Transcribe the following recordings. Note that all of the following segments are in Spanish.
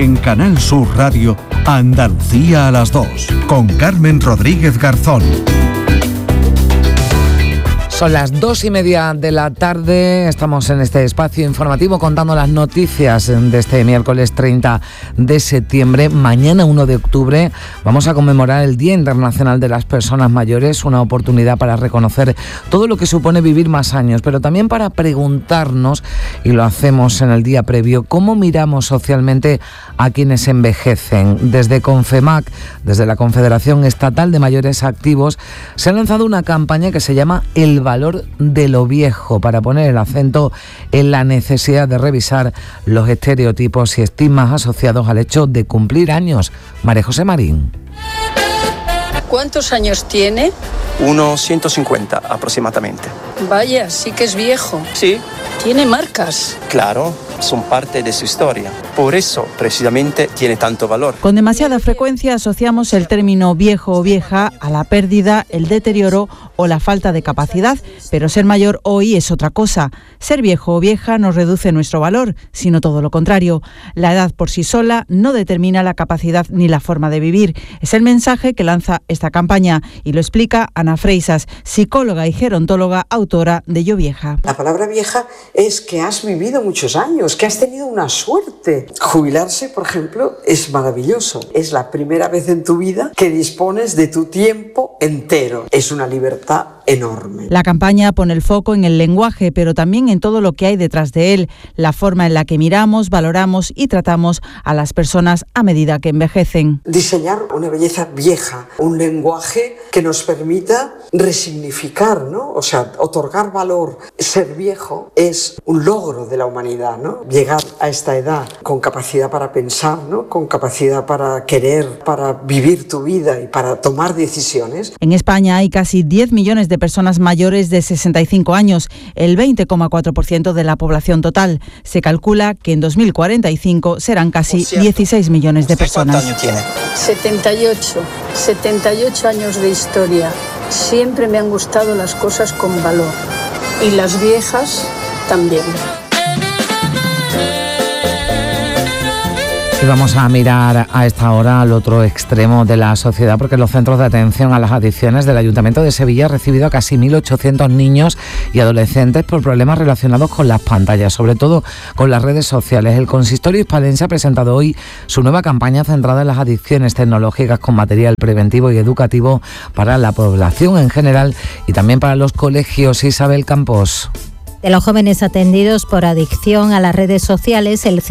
En Canal Sur Radio, Andalucía a las 2, con Carmen Rodríguez Garzón. Son las 2:30 de la tarde, estamos en este espacio informativo contando las noticias de este miércoles 30 de septiembre. Mañana 1 de octubre vamos a conmemorar el Día Internacional de las Personas Mayores, una oportunidad para reconocer todo lo que supone vivir más años, pero también para preguntarnos, y lo hacemos en el día previo, cómo miramos socialmente a quienes envejecen. Desde Confemac, desde la Confederación Estatal de Mayores Activos, se ha lanzado una campaña que se llama El Valor de lo Viejo, para poner el acento en la necesidad de revisar los estereotipos y estigmas asociados al hecho de cumplir años. María José Marín. ¿Cuántos años tiene? Unos 150 aproximadamente. Vaya, sí que es viejo. Sí. Tiene marcas. Claro, son parte de su historia. Por eso, precisamente, tiene tanto valor. Con demasiada frecuencia asociamos el término viejo o vieja a la pérdida, el deterioro o la falta de capacidad, pero ser mayor hoy es otra cosa. Ser viejo o vieja no reduce nuestro valor, sino todo lo contrario. La edad por sí sola no determina la capacidad ni la forma de vivir. Es el mensaje que lanza esta campaña y lo explica Ana Freisas, psicóloga y gerontóloga, autora de Yo Vieja. La palabra vieja es que has vivido muchos años, que has tenido una suerte. Jubilarse, por ejemplo, es maravilloso. Es la primera vez en tu vida que dispones de tu tiempo entero. Es una libertad enorme. La campaña pone el foco en el lenguaje, pero también en todo lo que hay detrás de él, la forma en la que miramos, valoramos y tratamos a las personas a medida que envejecen. Diseñar una belleza vieja, un lenguaje que nos permita resignificar, ¿no? O sea, otorgar valor. Ser viejo es un logro de la humanidad, ¿no? Llegar a esta edad con capacidad para pensar, ¿no? Con capacidad para querer, para vivir tu vida y para tomar decisiones. En España hay casi 10 millones de personas mayores de 65 años, el 20,4% de la población total. Se calcula que en 2045 serán casi 16 millones de personas. ¿Cuántos años tiene? 78 años de historia. Siempre me han gustado las cosas con valor. Y las viejas también. Y vamos a mirar a esta hora al otro extremo de la sociedad, porque los centros de atención a las adicciones del Ayuntamiento de Sevilla han recibido a casi 1.800 niños y adolescentes por problemas relacionados con las pantallas, sobre todo con las redes sociales. El consistorio hispalense ha presentado hoy su nueva campaña centrada en las adicciones tecnológicas, con material preventivo y educativo para la población en general y también para los colegios. Isabel Campos. De los jóvenes atendidos por adicción a las redes sociales, el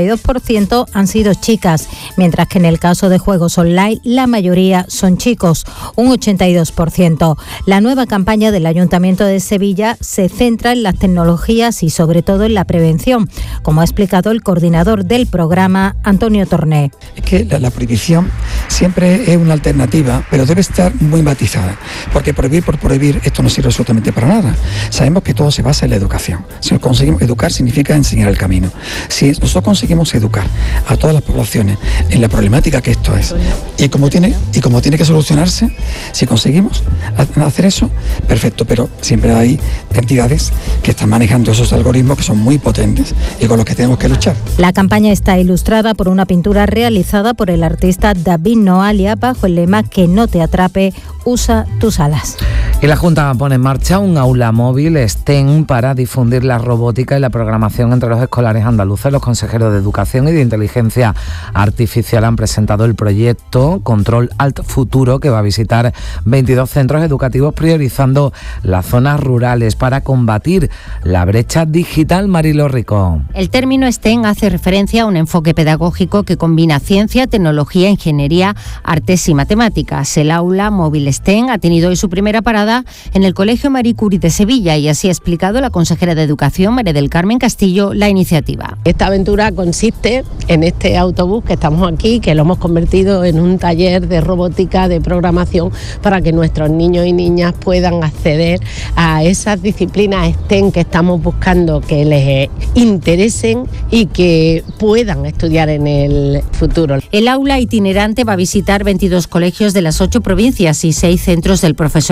52% han sido chicas, mientras que en el caso de juegos online la mayoría son chicos, un 82%. La nueva campaña del Ayuntamiento de Sevilla se centra en las tecnologías y sobre todo en la prevención, como ha explicado el coordinador del programa, Antonio Torné. Es que la prohibición siempre es una alternativa, pero debe estar muy matizada, porque prohibir por prohibir esto no sirve absolutamente para nada. Sabemos que todo se basa en la educación. Si conseguimos educar, significa enseñar el camino. Si nosotros conseguimos educar a todas las poblaciones en la problemática que esto es y como tiene que solucionarse, si conseguimos hacer eso, perfecto, pero siempre hay entidades que están manejando esos algoritmos que son muy potentes y con los que tenemos que luchar. La campaña está ilustrada por una pintura realizada por el artista David Noalia bajo el lema "Que no te atrape, usa tus alas". Y la Junta pone en marcha un aula móvil STEM para difundir la robótica y la programación entre los escolares andaluces. Los consejeros de Educación y de Inteligencia Artificial han presentado el proyecto Control Alt Futuro, que va a visitar 22 centros educativos priorizando las zonas rurales para combatir la brecha digital. Marilo Rico. El término STEM hace referencia a un enfoque pedagógico que combina ciencia, tecnología, ingeniería, artes y matemáticas. El aula móvil STEM ha tenido hoy su primera parada en el Colegio Marie Curie de Sevilla y así ha explicado la consejera de Educación, María del Carmen Castillo, la iniciativa. Esta aventura consiste en este autobús que estamos aquí, que lo hemos convertido en un taller de robótica, de programación, para que nuestros niños y niñas puedan acceder a esas disciplinas STEM que estamos buscando que les interesen y que puedan estudiar en el futuro. El aula itinerante va a visitar 22 colegios de las 8 provincias y 6 centros del profesorado.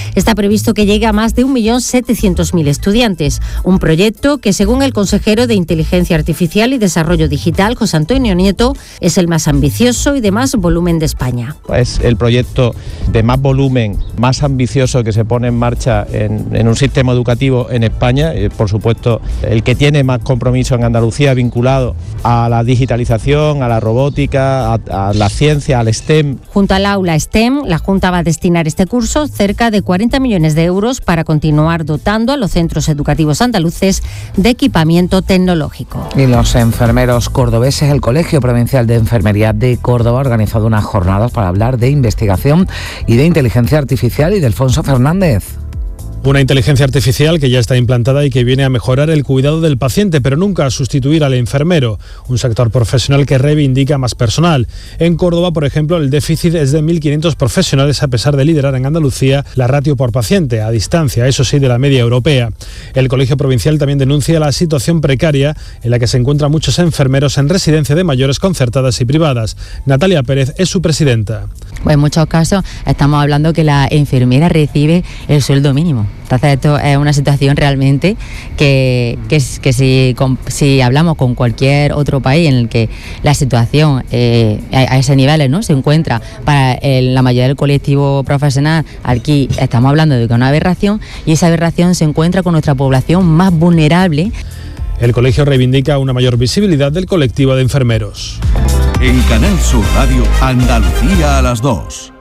está previsto que llegue a más de 1.700.000 estudiantes. Un proyecto que, según el consejero de Inteligencia Artificial y Desarrollo Digital, José Antonio Nieto, es el más ambicioso y de más volumen de España. Es el proyecto de más volumen, más ambicioso que se pone en marcha en un sistema educativo en España. Por supuesto, el que tiene más compromiso en Andalucía vinculado a la digitalización, a la robótica, a la ciencia, al STEM. Junto al aula STEM, la Junta va a destinar este curso cerca de 40 millones de euros para continuar dotando a los centros educativos andaluces de equipamiento tecnológico. Y los enfermeros cordobeses, el Colegio Provincial de Enfermería de Córdoba ha organizado unas jornadas para hablar de investigación y de inteligencia artificial. Y de Alfonso Fernández. Una inteligencia artificial que ya está implantada y que viene a mejorar el cuidado del paciente, pero nunca a sustituir al enfermero, un sector profesional que reivindica más personal. En Córdoba, por ejemplo, el déficit es de 1.500 profesionales, a pesar de liderar en Andalucía la ratio por paciente, a distancia, eso sí, de la media europea. El Colegio Provincial también denuncia la situación precaria en la que se encuentran muchos enfermeros en residencia de mayores concertadas y privadas. Natalia Pérez es su presidenta. Pues en muchos casos estamos hablando que la enfermera recibe el sueldo mínimo. Entonces esto es una situación realmente que si hablamos con cualquier otro país en el que la situación a ese nivel, ¿no?, se encuentra para la mayoría del colectivo profesional, aquí estamos hablando de que es una aberración, y esa aberración se encuentra con nuestra población más vulnerable. El colegio reivindica una mayor visibilidad del colectivo de enfermeros. En Canal Sur Radio, Andalucía a las 2.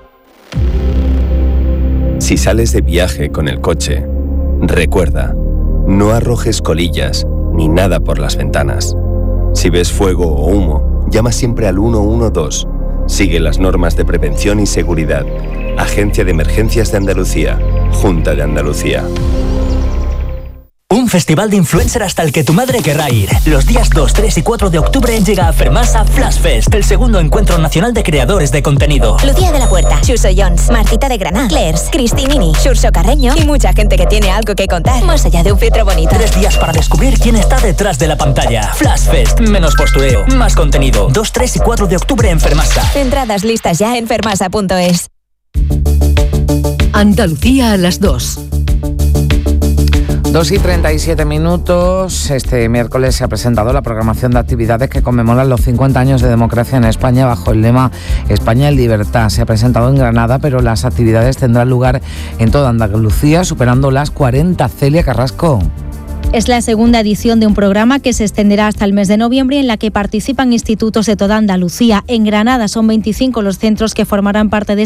Si sales de viaje con el coche, recuerda, no arrojes colillas ni nada por las ventanas. Si ves fuego o humo, llama siempre al 112. Sigue las normas de prevención y seguridad. Agencia de Emergencias de Andalucía, Junta de Andalucía. Un festival de influencer hasta el que tu madre querrá ir. Los días 2, 3 y 4 de octubre llega a Fermasa Flash Fest, el segundo encuentro nacional de creadores de contenido. Lucía de la Puerta, Xuso Jones, Martita de Granada, Clairs, Cristinini, Xurxo Carreño y mucha gente que tiene algo que contar, más allá de un filtro bonito. 3 días para descubrir quién está detrás de la pantalla. Flash Fest, menos postureo, más contenido. 2, 3 y 4 de octubre en Fermasa. Entradas listas ya en fermasa.es. Andalucía a las 2. 2:37. Este miércoles se ha presentado la programación de actividades que conmemoran los 50 años de democracia en España bajo el lema España en libertad. Se ha presentado en Granada, pero las actividades tendrán lugar en toda Andalucía, superando las 40. Celia Carrasco. Es la segunda edición de un programa que se extenderá hasta el mes de noviembre, en la que participan institutos de toda Andalucía. En Granada son 25 los centros que formarán parte de